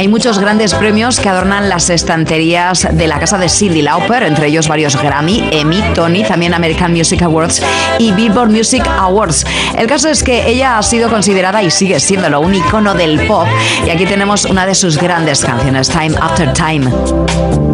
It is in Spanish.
Hay muchos grandes premios que adornan las estanterías de la casa de Cyndi Lauper, entre ellos varios Grammy, Emmy, Tony, también American Music Awards y Billboard Music Awards. El caso es que ella ha sido considerada y sigue siéndolo un icono del pop, y aquí tenemos una de sus grandes canciones, Time After Time.